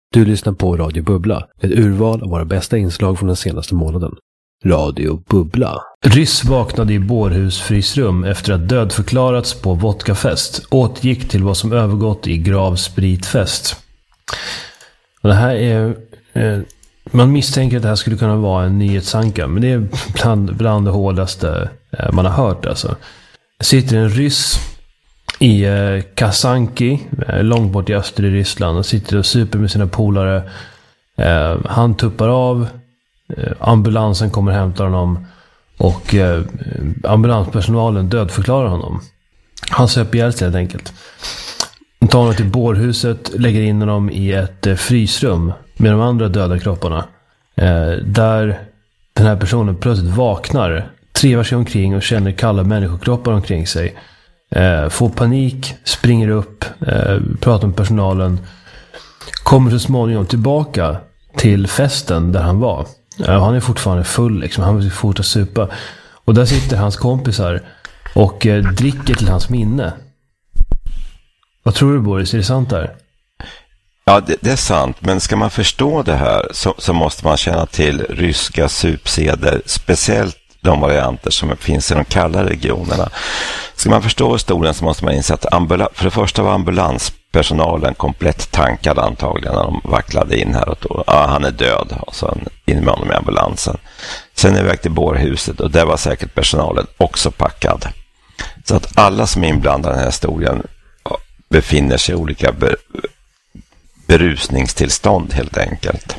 Du lyssnar på Radio Bubbla, ett urval av våra bästa inslag från den senaste månaden. Radio Bubbla. Ryss vaknade i bårhusfrysrum efter att dödförklarats på vodkafest. Återgick till vad som övergått i gravspritfest. Och det här är... man misstänker att det här skulle kunna vara en nyhetsanka, men det är bland det hårdaste man har hört. Alltså. Sitter en ryss i Kazanki, långt bort i öster i Ryssland, och sitter och super med sina polare. Han tuppar av, ambulansen kommer och hämtar honom, och ambulanspersonalen dödförklarar honom. Han söp ihjäl sig helt enkelt. De tar honom till bårhuset, lägger in honom i ett frysrum med de andra döda kropparna. Där den här personen plötsligt vaknar, trevar sig omkring och känner kalla människokroppar omkring sig. Får panik, springer upp, pratar med personalen, kommer så småningom tillbaka till festen där han var. Han är fortfarande full, liksom. Han vill fortsätta supa. Och där sitter hans kompisar och dricker till hans minne. Vad tror du, Boris? Är det sant där? Ja, det är sant. Men ska man förstå det här så måste man känna till ryska supseder, speciellt de varianter som finns i de kalla regionerna. Ska man förstå historien så måste man inse att för det första var ambulanspersonalen komplett tankad antagligen när de vacklade in här, och då, han är död, och så in med honom i ambulansen. Sen är vi väg till bårhuset, och där var säkert personalen också packad. Så att alla som är inblandade i den här historien befinner sig i olika berusningstillstånd helt enkelt.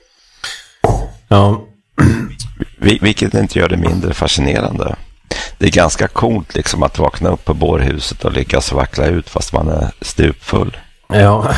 Ja. Vilket inte gör det mindre fascinerande. Det är ganska coolt liksom att vakna upp på bårhuset och lyckas vackla ut fast man är stupfull. Ja.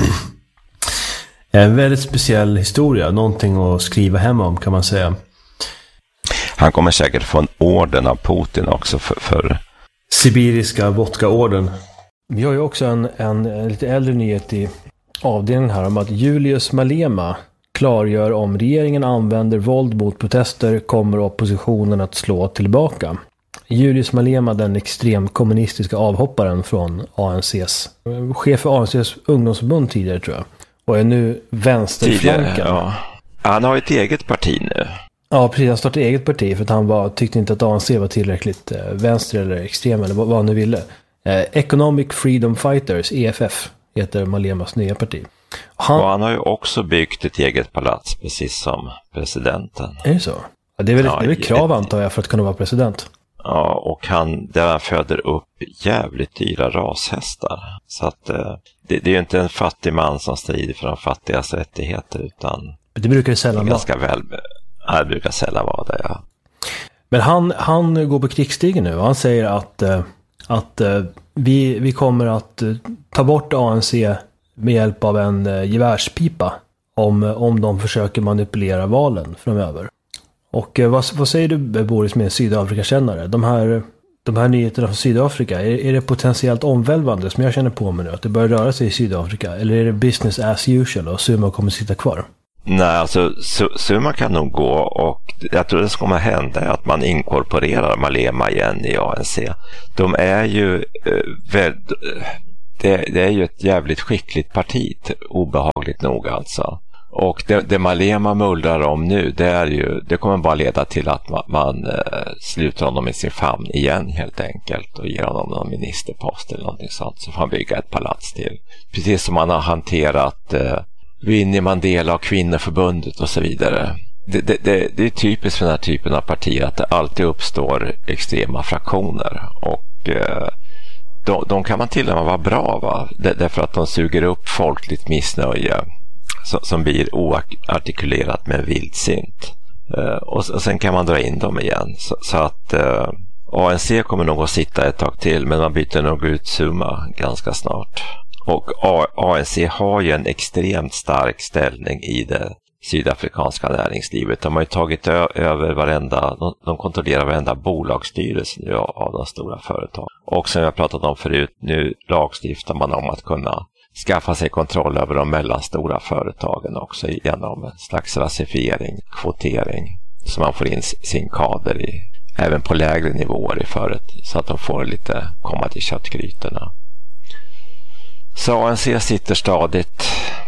En väldigt speciell historia. Någonting att skriva hem om, kan man säga. Han kommer säkert få en orden av Putin också för... Sibiriska vodka-orden. Vi har ju också en lite äldre nyhet i avdelningen här om att Julius Malema klargör om regeringen använder våld mot protester kommer oppositionen att slå tillbaka. Julius Malema, den extremkommunistiska avhopparen från ANCs, chef för ANCs ungdomsförbund tidigare tror jag, och är nu vänsterflanken. Ja. Han har ett eget parti nu. Ja, precis. Han startade eget parti för att han tyckte inte att ANC var tillräckligt vänster eller extrem eller vad han nu ville. Economic Freedom Fighters, EFF, heter Malemas nya parti. Och han har ju också byggt ett eget palats, precis som presidenten. Är det så? Ja, det är väl krav, antar jag, för att kunna vara president. Ja, och där han föder upp jävligt dyra rashästar. Så att det är ju inte en fattig man som strider för de fattigas rättigheter, utan det brukar det sällan vara. Ganska väl. Ja, det brukar sällan vara det, ja. Men han går på krigsstigen nu, och han säger att vi kommer att ta bort ANC med hjälp av en gevärspipa om de försöker manipulera valen framöver. Och vad säger du, Boris, med Sydafrika-kännare? De här nyheterna från Sydafrika, är det potentiellt omvälvande som jag känner på mig nu, att det börjar röra sig i Sydafrika? Eller är det business as usual och Zuma kommer sitta kvar? Nej, alltså Zuma kan nog gå, och jag tror det som kommer hända är att man inkorporerar Malema igen i ANC. De är ju det är ju ett jävligt skickligt parti, obehagligt nog alltså. Och det Malema mullrar om nu, det kommer bara leda till att man sluter honom i sin famn igen helt enkelt och ger honom någon ministerpost eller någonting sånt, så får han bygga ett palats till. Precis som man har hanterat Winnie Mandela och kvinnoförbundet och så vidare. Det är typiskt för den här typen av partier att det alltid uppstår extrema fraktioner, och de kan man till och med vara bra, va? Därför att de suger upp folkligt missnöje som blir oartikulerat med vildsint. Och sen kan man dra in dem igen. Så att ANC kommer nog att sitta ett tag till, men man byter nog ut Zuma ganska snart. Och ANC har ju en extremt stark ställning i det sydafrikanska näringslivet. De har ju tagit över de kontrollerar varenda bolagsstyrelse nu av de stora företagen. Och som jag pratat om förut, nu lagstiftar man om att kunna skaffa sig kontroll över de mellanstora företagen också genom en slags rasifiering, kvotering, så man får in sin kader även på lägre nivåer i förut, så att de får komma till köttgrytorna. Så ANC sitter stadigt,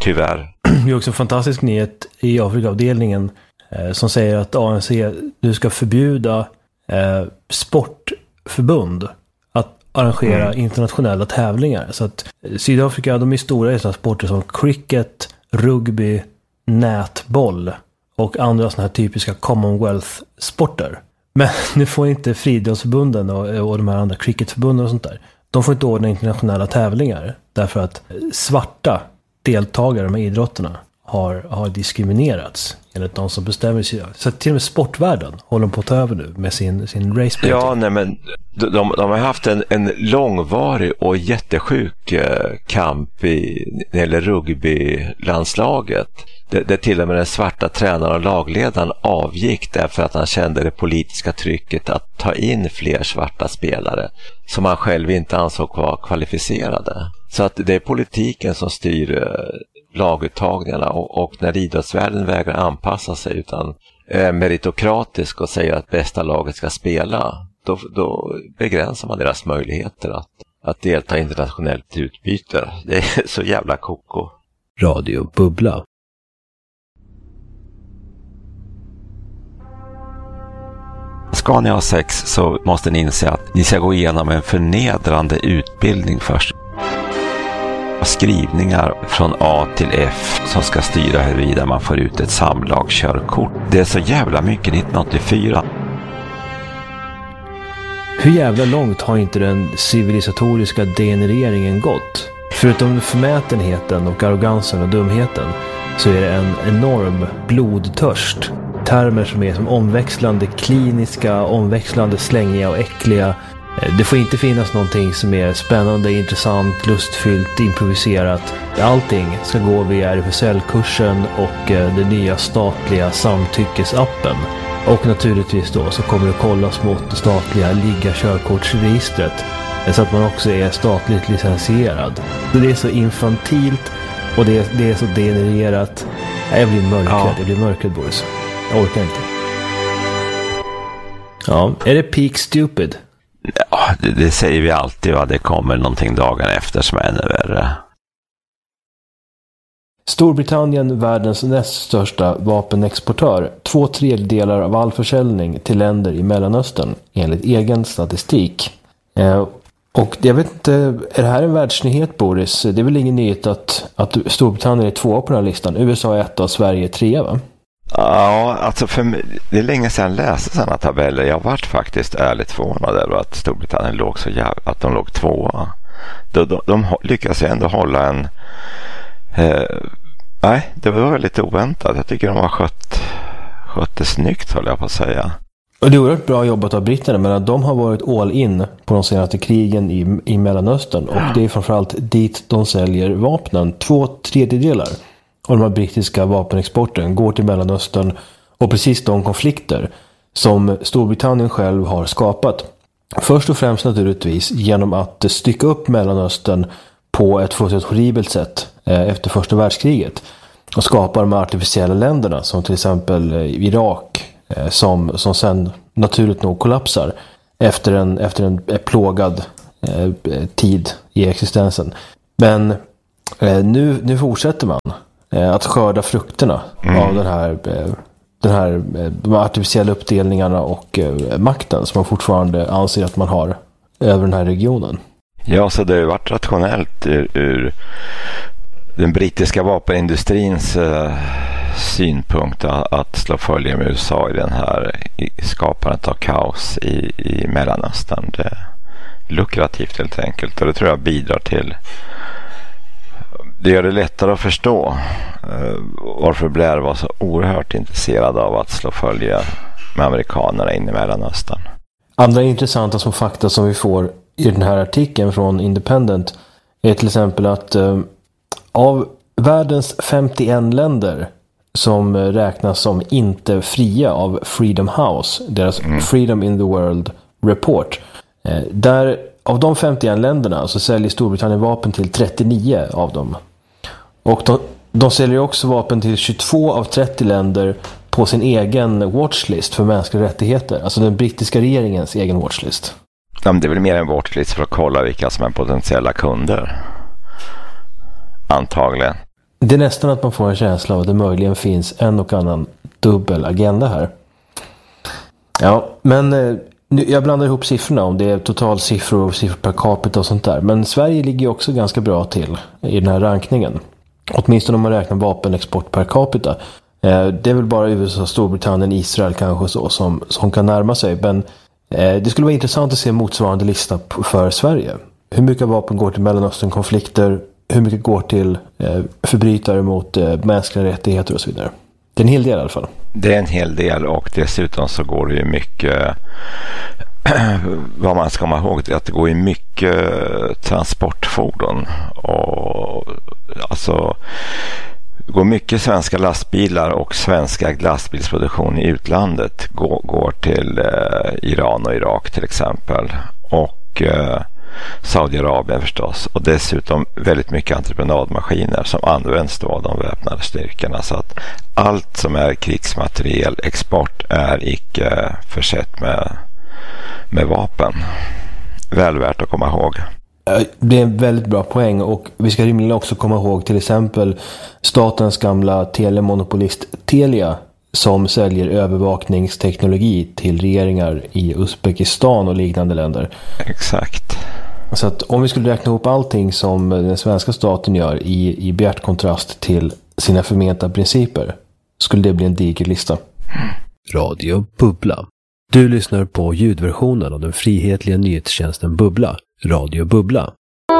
tyvärr. Det är också en fantastisk nyhet i Afrikaavdelningen som säger att ANC nu ska förbjuda sportförbund att arrangera internationella tävlingar. Så att Sydafrika, de är stora i sådana sporter som cricket, rugby, nätboll och andra sådana här typiska Commonwealth-sporter. Men nu får inte friidrottsförbunden och de här andra cricketförbunden och sånt där, de får inte ordna internationella tävlingar därför att svarta deltagare i de här idrotterna har diskriminerats enligt de som bestämmer sig. Så till och med sportvärlden håller på att ta över nu med sin race-baiting. Ja, nej, men de har haft en långvarig och jättesjuk kamp när det gäller rugbylandslaget. Där till och med den svarta tränaren och lagledaren avgick därför att han kände det politiska trycket att ta in fler svarta spelare som han själv inte ansåg var kvalificerade. Så att det är politiken som styr laguttagningarna och när idrottsvärlden vägrar anpassa sig utan meritokratisk och säger att bästa laget ska spela, då begränsar man deras möjligheter att delta i internationellt utbyte. Det är så jävla koko. Radio Bubbla. Ska ni ha sex så måste ni inse att ni ska gå igenom en förnedrande utbildning först. Skrivningar från A till F som ska styra huruvida man får ut ett samlagskörkort. Det är så jävla mycket 1984. Hur jävla långt har inte den civilisatoriska degenereringen gått? Förutom förmätenheten och arrogansen och dumheten så är det en enorm blodtörst. Termer som är som omväxlande kliniska, omväxlande slängiga och äckliga. Det får inte finnas någonting som är spännande, intressant, lustfyllt, improviserat. Allting ska gå via RFSL-kursen och den nya statliga samtyckesappen. Och naturligtvis då så kommer det kollas mot det statliga ligga-körkortsregistret så att man också är statligt licensierad. Så det är så infantilt och det är så degenererat. Jag blir mörkrädd, Boris. Jag orkar inte. Ja, är det peak stupid? Ja, det säger vi alltid, va? Det kommer någonting dagen efter som är ännu värre. Storbritannien, världens näst största vapenexportör, 2/3 av all försäljning till länder i Mellanöstern enligt egen statistik. Och jag vet inte, är det här en världsnyhet, Boris? Det är väl ingen nyhet att Storbritannien är 2 på den här listan. USA är 1 och Sverige är 3, va? Ja, alltså det är länge sedan jag läste sådana tabeller. Jag varit faktiskt ärligt förvånad över att Storbritannien låg så att de låg 2. De lyckas ändå hålla en... nej, det var lite oväntat. Jag tycker de har skött det snyggt, håller jag på att säga. Och det är oerhört bra jobbat av britterna, men att de har varit all in på de senaste krigen i Mellanöstern. Och det är framförallt dit de säljer vapnen. 2/3 av de här brittiska vapenexporten går till Mellanöstern och precis de konflikter som Storbritannien själv har skapat. Först och främst naturligtvis genom att stycka upp Mellanöstern på ett fullständigt horribelt sätt efter första världskriget och skapa de artificiella länderna som till exempel Irak som sen naturligt nog kollapsar efter en plågad tid i existensen. Men nu fortsätter man att skörda frukterna av de artificiella uppdelningarna och makten som man fortfarande anser att man har över den här regionen. Ja, så det har varit rationellt ur den brittiska vapenindustrins synpunkt att slå följe med USA i den här skapandet av kaos i Mellanöstern. Det är lukrativt helt enkelt, och det tror jag bidrar till. Det gör det lättare att förstå varför Blair var så oerhört intresserad av att slå följe med amerikanerna in i Mellanöstern. Andra intressanta som fakta som vi får i den här artikeln från Independent är till exempel att av världens 51 länder som räknas som inte fria av Freedom House, deras Freedom in the World Report, där av de 51 länderna så säljer Storbritannien vapen till 39 av dem. Och de säljer också vapen till 22 av 30 länder på sin egen watchlist för mänskliga rättigheter. Alltså den brittiska regeringens egen watchlist. Ja, det är väl mer en watchlist för att kolla vilka som är potentiella kunder. Antagligen. Det är nästan att man får en känsla av att det möjligen finns en och annan dubbel agenda här. Ja, men jag blandar ihop siffrorna om det är totalsiffror och siffror per capita och sånt där. Men Sverige ligger ju också ganska bra till i den här rankningen. Åtminstone om man räknar vapenexport per capita. Det är väl bara USA, Storbritannien, Israel kanske så som kan närma sig. Men det skulle vara intressant att se motsvarande lista för Sverige. Hur mycket vapen går till Mellanöstern-konflikter? Hur mycket går till förbrytare mot mänskliga rättigheter och så vidare? Det är en hel del i alla fall. Det är en hel del, och dessutom så går det ju mycket, vad man ska komma ihåg är att det går ju mycket transportfordon, och alltså det går mycket svenska lastbilar och svenska lastbilsproduktion i utlandet går till Iran och Irak till exempel, och Saudiarabien förstås, och dessutom väldigt mycket entreprenadmaskiner som används då av de väpnade styrkorna. Så att allt som är krigsmateriel export är icke försett med vapen. Väl värt att komma ihåg. Det är en väldigt bra poäng, och vi ska rimligen också komma ihåg till exempel statens gamla telemonopolist Telia, som säljer övervakningsteknologi till regeringar i Uzbekistan och liknande länder. Exakt. Så att om vi skulle räkna ihop allting som den svenska staten gör i bjärt kontrast till sina förmenta principer, skulle det bli en diger lista. Radio Bubbla. Du lyssnar på ljudversionen av den frihetliga nyhetstjänsten Bubbla. Radio Bubbla.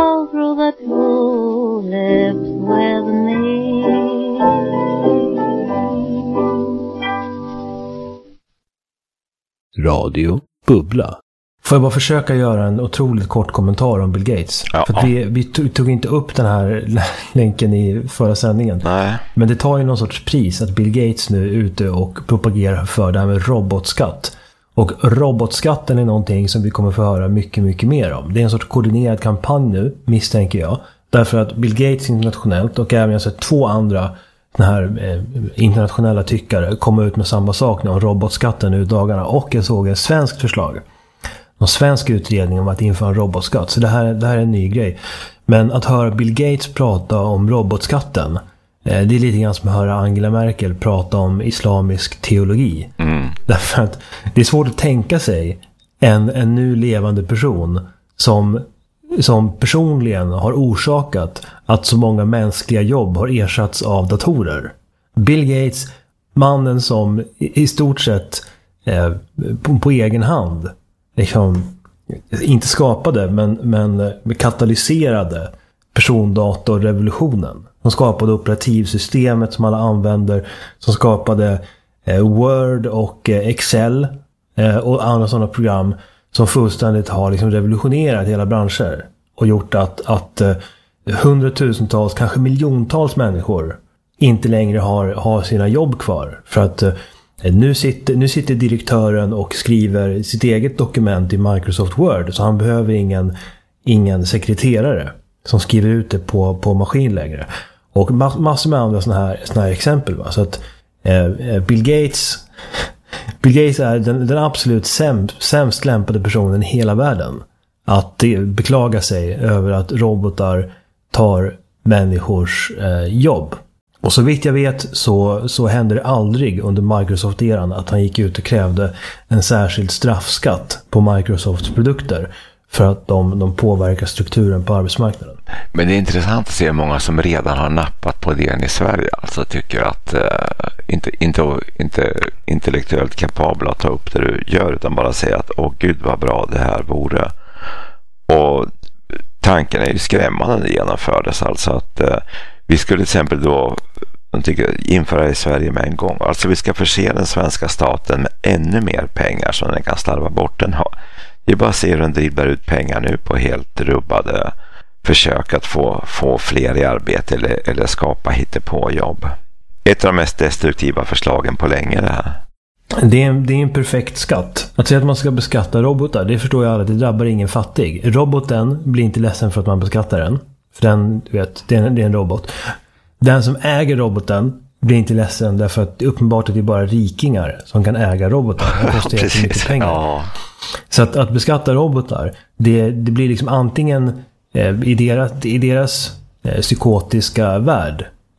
Radio Bubbla. Får jag bara försöka göra en otroligt kort kommentar om Bill Gates? Ja. För att vi tog inte upp den här länken i förra sändningen. Nej. Men det tar ju någon sorts pris att Bill Gates nu är ute och propagerar för det här med robotskatt. Och robotskatten är någonting som vi kommer få höra mycket, mycket mer om. Det är en sorts koordinerad kampanj nu, misstänker jag. Därför att Bill Gates internationellt och även jag sett 2 andra den här internationella tyckare kommer ut med samma sak nu om robotskatten nu i dagarna. Och jag såg ett svenskt förslag. Någon svensk utredning om att införa en robotskatt. Så det här är en ny grej. Men att höra Bill Gates prata om robotskatten, det är lite grann som att höra Angela Merkel prata om islamisk teologi. Därför att det är svårt att tänka sig en nu levande person som personligen har orsakat att så många mänskliga jobb har ersatts av datorer. Bill Gates, mannen som i stort sett på egen hand liksom, inte skapade men katalyserade persondatorrevolutionen. De skapade operativsystemet som alla använder, som skapade Word och Excel och andra sådana program som fullständigt har liksom revolutionerat hela branscher och gjort att hundratusentals, kanske miljontals människor inte längre har sina jobb kvar. För att nu sitter direktören och skriver sitt eget dokument i Microsoft Word, så han behöver ingen sekreterare som skriver ut det på maskin längre. Och massor med andra såna här exempel. Va? Så att Bill Gates är den absolut sämst lämpade personen i hela världen att beklaga sig över att robotar tar människors jobb. Och så vitt jag vet så hände det aldrig under Microsoft-eran att han gick ut och krävde en särskild straffskatt på Microsofts produkter för att de påverkar strukturen på arbetsmarknaden. Men det är intressant att se många som redan har nappat på det i Sverige. Alltså tycker att inte intellektuellt kapabla att ta upp det du gör, utan bara säga att åh gud vad bra det här vore. Och tanken är ju skrämmande när det genomfördes. Alltså att vi skulle till exempel då införa i Sverige med en gång. Alltså vi ska förse den svenska staten med ännu mer pengar som den kan slarva bort. Vi bara ser hur den dribblar ut pengar nu på helt rubbade försök att få fler i arbete eller skapa hittepåjobb. Ett av de mest destruktiva förslagen på länge det här. Det är en perfekt skatt. Att säga att man ska beskatta robotar, det förstår jag alla, det drabbar ingen fattig. Roboten blir inte ledsen för att man beskattar den. För den, du vet, det är en robot. Den som äger roboten blir inte ledsen därför att det är uppenbart att det är bara rikingar som kan äga robotar. Det kostar jätte mycket pengar. Ja. Så att beskatta robotar, det blir liksom antingen i deras psykotiska värld,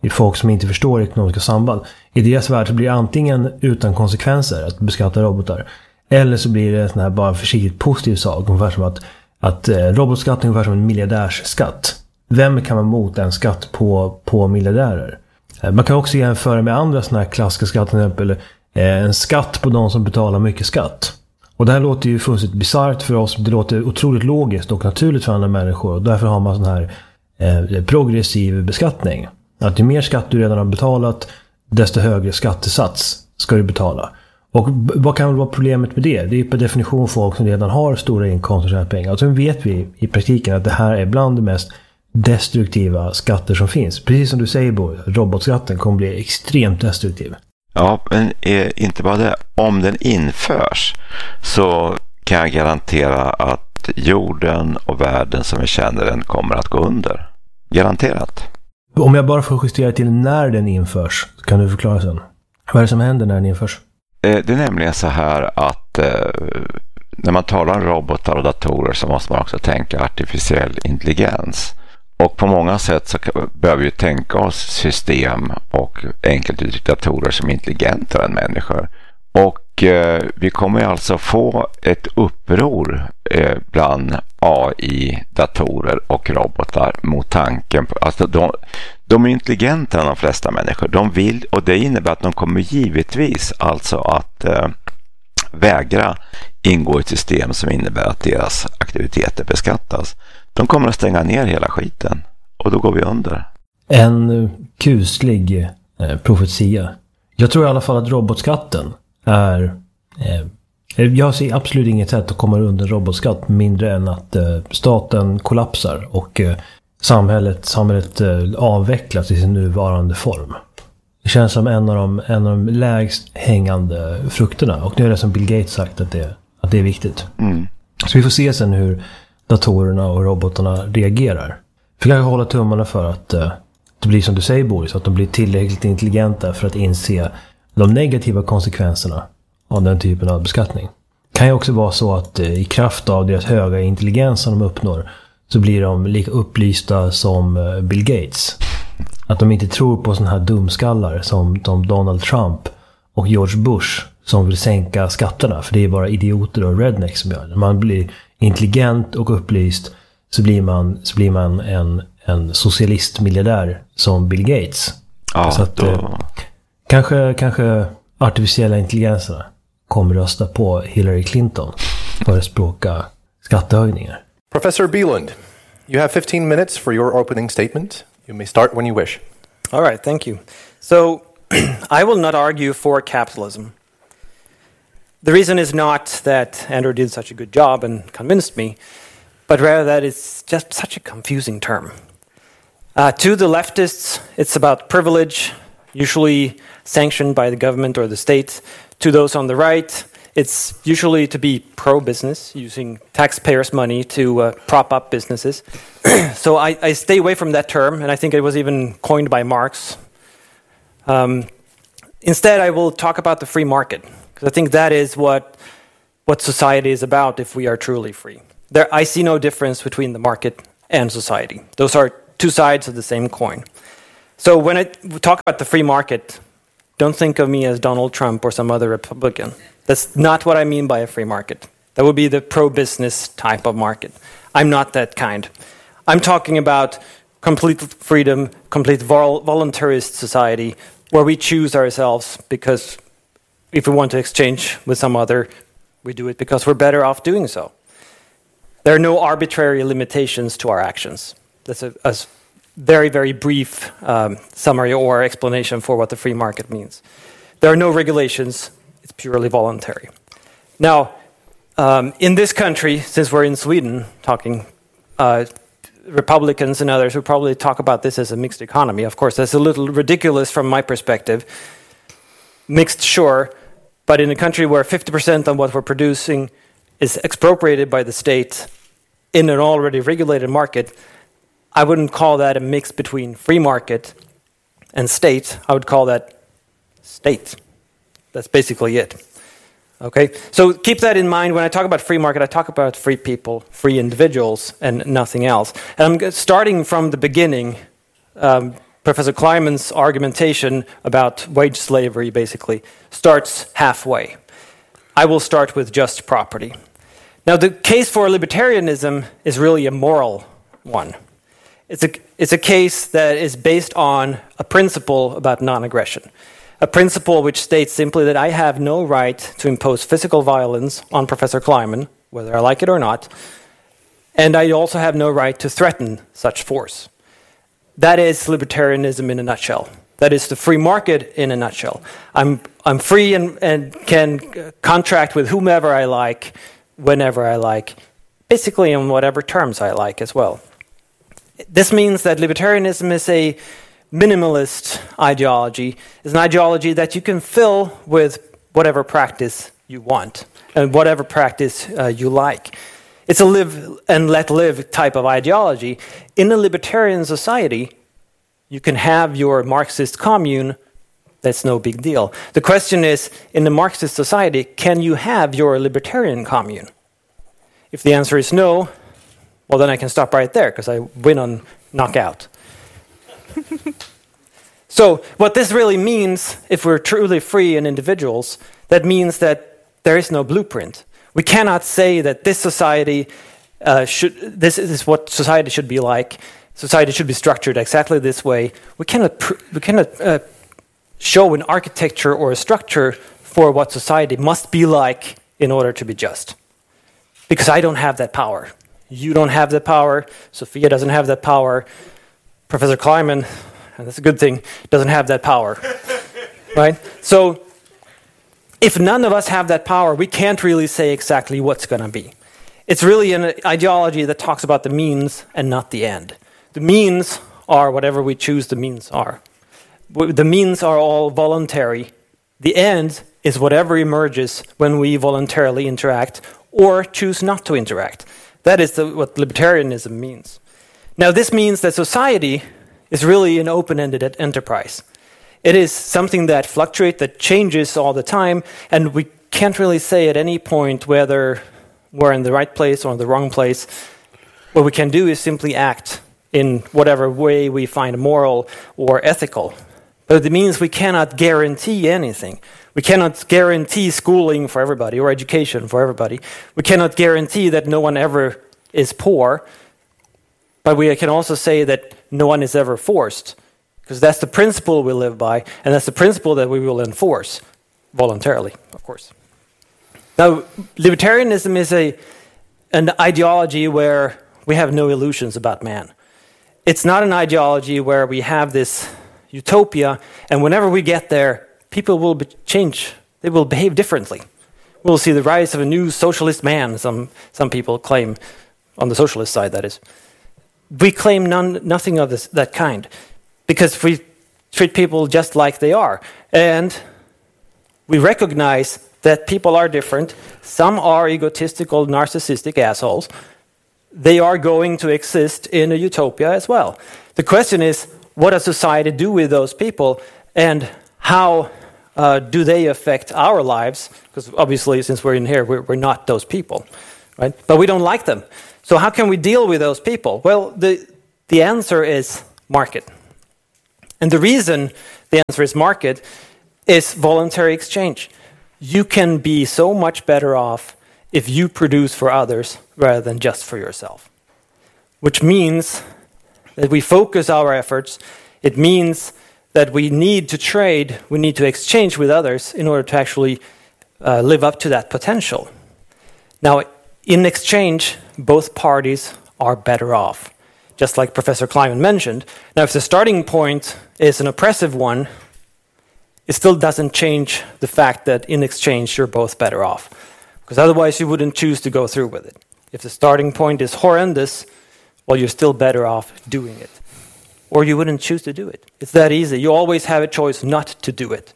i folk som inte förstår ekonomiska samband. I deras värld så blir det antingen utan konsekvenser att beskatta robotar, eller så blir det en sån här bara försiktigt positiv sak, ungefär som att robotskatt är ungefär som en miljardärsskatt. Vem kan vara emot en skatt på miljardärer? Man kan också jämföra med andra såna här klassiska skatter, till exempel en skatt på de som betalar mycket skatt. Och det här låter ju fullständigt bizarrt för oss. Det låter otroligt logiskt och naturligt för andra människor. Och därför har man sån här progressiv beskattning. Att ju mer skatt du redan har betalat, desto högre skattesats ska du betala. Och vad kan väl vara problemet med det? Det är ju per definition folk som redan har stora inkomster och tjänar pengar. Och så vet vi i praktiken att det här är bland de mest destruktiva skatter som finns. Precis som du säger, Bo, robotskatten kommer bli extremt destruktiv. Ja, men inte bara det. Om den införs så kan jag garantera att jorden och världen som vi känner den kommer att gå under. Garanterat. Om jag bara får justera till när den införs, kan du förklara sen? Vad är det som händer när den införs? Det är nämligen så här att när man talar om robotar och datorer så måste man också tänka artificiell intelligens. Och på många sätt så behöver vi tänka oss system och enkelt uttryckt datorer som är intelligentare än människor. Och vi kommer alltså få ett uppror bland AI, datorer och robotar mot tanken på, alltså de är intelligentare än de flesta människor. De vill, och det innebär att de kommer givetvis alltså att vägra ingå i ett system som innebär att deras aktiviteter beskattas. De kommer att stänga ner hela skiten och då går vi under. En kuslig profetia. Jag tror i alla fall att robotskatten är... jag ser absolut inget sätt att komma under robotskatt mindre än att staten kollapsar och samhället avvecklas i sin nuvarande form. Det känns som en av de lägst hängande frukterna. Och nu är det som Bill Gates sagt att det är viktigt. Mm. Så vi får se sen hur datorerna och robotarna reagerar. För jag kan hålla tummarna för att det blir som du säger, Boris, att de blir tillräckligt intelligenta för att inse de negativa konsekvenserna av den typen av beskattning. Det kan ju också vara så att i kraft av deras höga intelligens som de uppnår så blir de lika upplysta som Bill Gates. Att de inte tror på såna här dumskallar som Donald Trump och George Bush som vill sänka skatterna, för det är bara idioter och rednecks som gör det. När man blir intelligent och upplyst så blir man en socialistmiljardär som Bill Gates. Ja, så att kanske artificiella intelligenserna kommer rösta på Hillary Clinton för att språka skattehöjningar. Professor Bylund, you have 15 minutes for your opening statement. You may start when you wish. All right, thank you. So, I will not argue for capitalism. The reason is not that Andrew did such a good job and convinced me, but rather that it's just such a confusing term. To the leftists, it's about privilege, usually sanctioned by the government or the state. To those on the right, it's usually to be pro-business, using taxpayers' money to prop up businesses. So I stay away from that term, and I think it was even coined by Marx. Instead, I will talk about the free market, because I think that is what society is about if we are truly free. I see no difference between the market and society. Those are two sides of the same coin. So when I talk about the free market, don't think of me as Donald Trump or some other Republican. That's not what I mean by a free market. That would be the pro-business type of market. I'm not that kind. I'm talking about complete freedom, complete voluntarist society, where we choose ourselves because if we want to exchange with some other, we do it because we're better off doing so. There are no arbitrary limitations to our actions. That's a very, very brief summary or explanation for what the free market means. There are no regulations. It's purely voluntary. Now, in this country, since we're in Sweden talking, Republicans and others would probably talk about this as a mixed economy. Of course, that's a little ridiculous from my perspective. Mixed, sure, but in a country where 50% of what we're producing is expropriated by the state in an already regulated market, I wouldn't call that a mix between free market and state. I would call that state. That's basically it. Okay, so keep that in mind. When I talk about free market, I talk about free people, free individuals, and nothing else. And I'm starting from the beginning, Professor Kleiman's argumentation about wage slavery basically starts halfway. I will start with just property. Now, the case for libertarianism is really a moral one. It's a case that is based on a principle about non-aggression, a principle which states simply that I have no right to impose physical violence on Professor Kleiman, whether I like it or not, and I also have no right to threaten such force. That is libertarianism in a nutshell. That is the free market in a nutshell. I'm free and can contract with whomever I like, whenever I like, basically on whatever terms I like as well. This means that libertarianism is a minimalist ideology. It's an ideology that you can fill with whatever practice you want and whatever practice you like. It's a live and let live type of ideology. In a libertarian society, you can have your Marxist commune. That's no big deal. The question is, in a Marxist society, can you have your libertarian commune? If the answer is no, well, then I can stop right there because I win on knockout. So what this really means, if we're truly free and individuals, that means that there is no blueprint. We cannot say that this society this is what society should be like. Society should be structured exactly this way. We cannot show an architecture or a structure for what society must be like in order to be just. Because I don't have that power. You don't have that power. Sophia doesn't have that power. Professor Kleiman, and that's a good thing, doesn't have that power. Right? So if none of us have that power, we can't really say exactly what's going to be. It's really an ideology that talks about the means and not the end. The means are whatever we choose the means are. The means are all voluntary. The end is whatever emerges when we voluntarily interact or choose not to interact. That is what libertarianism means. Now, this means that society is really an open-ended enterprise. It is something that fluctuates, that changes all the time, and we can't really say at any point whether we're in the right place or in the wrong place. What we can do is simply act in whatever way we find moral or ethical. But it means we cannot guarantee anything. We cannot guarantee schooling for everybody or education for everybody. We cannot guarantee that no one ever is poor. But we can also say that no one is ever forced, because that's the principle we live by, and that's the principle that we will enforce voluntarily, of course. Now, libertarianism is an ideology where we have no illusions about man. It's not an ideology where we have this utopia, and whenever we get there, people will change. They will behave differently. We'll see the rise of a new socialist man, some people claim, on the socialist side, that is. We claim nothing of that kind, because we treat people just like they are. And we recognize that people are different. Some are egotistical, narcissistic assholes. They are going to exist in a utopia as well. The question is, what does society do with those people, and how do they affect our lives? Because obviously, since we're in here, we're not those people, right? But we don't like them. So how can we deal with those people? Well, the answer is market. And the reason the answer is market is voluntary exchange. You can be so much better off if you produce for others rather than just for yourself. Which means that we focus our efforts. It means that we need to trade, we need to exchange with others in order to actually live up to that potential. Now, in exchange, both parties are better off, just like Professor Kleiman mentioned. Now, if the starting point is an oppressive one, it still doesn't change the fact that in exchange you're both better off, because otherwise you wouldn't choose to go through with it. If the starting point is horrendous, well, you're still better off doing it, or you wouldn't choose to do it. It's that easy. You always have a choice not to do it.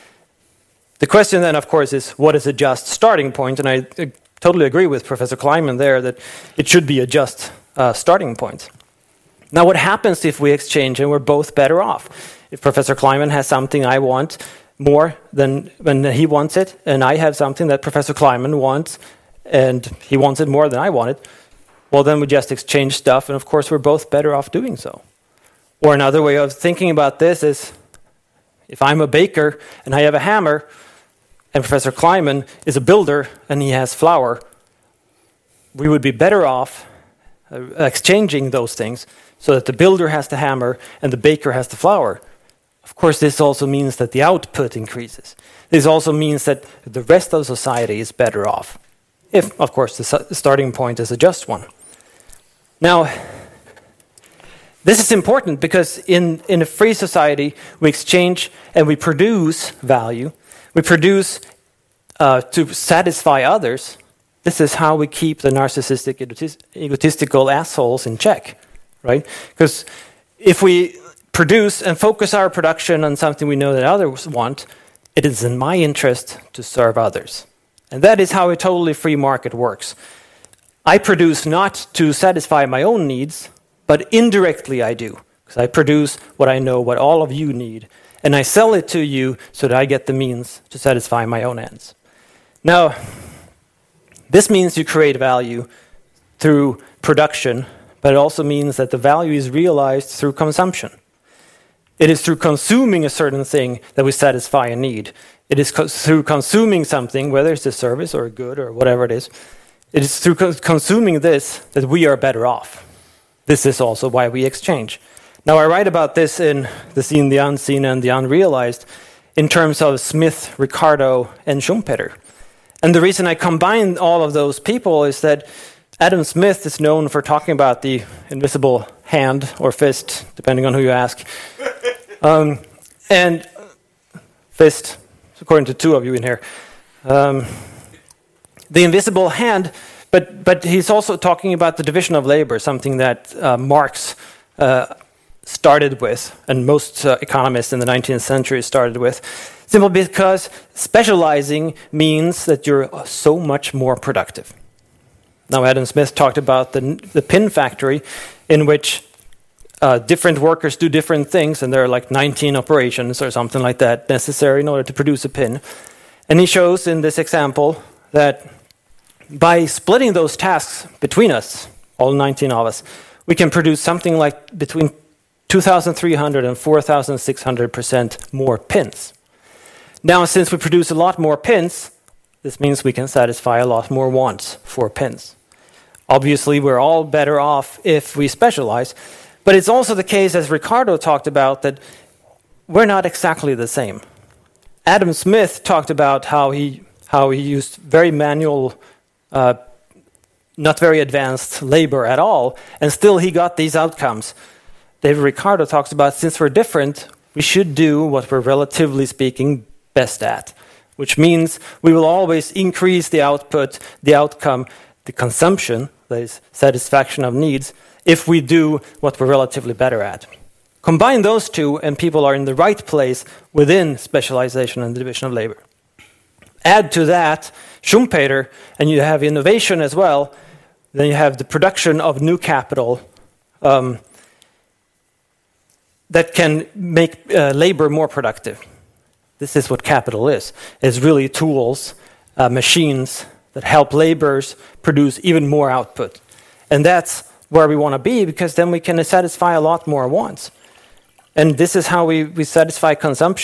The question then, of course, is what is a just starting point? And I totally agree with Professor Kleiman there that it should be a just starting point. Now, what happens if we exchange and we're both better off? If Professor Kleiman has something I want more than when he wants it, and I have something that Professor Kleiman wants, and he wants it more than I want it, well, then we just exchange stuff, and of course we're both better off doing so. Or another way of thinking about this is, if I'm a baker and I have a hammer, and Professor Kleiman is a builder and he has flour, we would be better off exchanging those things so that the builder has the hammer and the baker has the flour. Of course, this also means that the output increases. This also means that the rest of society is better off, if, of course, the starting point is a just one. Now, this is important because in a free society, we exchange and we produce value. We produce to satisfy others. This is how we keep the narcissistic, egotistical assholes in check, right? Because if we produce and focus our production on something we know that others want, it is in my interest to serve others. And that is how a totally free market works. I produce not to satisfy my own needs, but indirectly I do. Because I produce what I know what all of you need, and I sell it to you so that I get the means to satisfy my own ends. Now, this means you create value through production, but it also means that the value is realized through consumption. It is through consuming a certain thing that we satisfy a need. It is through consuming something, whether it's a service or a good or whatever it is through consuming this that we are better off. This is also why we exchange. Now, I write about this in The Seen, the Unseen, and the Unrealized in terms of Smith, Ricardo, and Schumpeter. And the reason I combine all of those people is that Adam Smith is known for talking about the invisible hand or fist, depending on who you ask. And fist, according to two of you in here. The invisible hand, but he's also talking about the division of labor, something that Marx started with, and most economists in the 19th century started with, simply because specializing means that you're so much more productive. Now, Adam Smith talked about the pin factory, in which different workers do different things, and there are like 19 operations or something like that necessary in order to produce a pin. And he shows in this example that by splitting those tasks between us, all 19 of us, we can produce something like between 2,300 and 4,600% more pins. Now, since we produce a lot more pins, this means we can satisfy a lot more wants for pins. Obviously, we're all better off if we specialize, but it's also the case, as Ricardo talked about, that we're not exactly the same. Adam Smith talked about how he used very manual, not very advanced labor at all, and still he got these outcomes. David Ricardo talks about, since we're different, we should do what we're relatively speaking best at, which means we will always increase the output, the outcome, the consumption, that is satisfaction of needs, if we do what we're relatively better at. Combine those two and people are in the right place within specialization and the division of labor. Add to that Schumpeter, and you have innovation as well, then you have the production of new capital that can make labor more productive. This is what capital is. It's really tools, machines that help laborers produce even more output. And that's where we want to be, because then we can satisfy a lot more wants. And this is how we satisfy consumption.